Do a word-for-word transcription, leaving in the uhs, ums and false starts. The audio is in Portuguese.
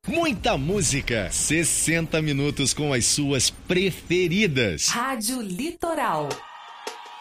Muita música, sessenta minutos com as suas preferidas. Rádio Litoral.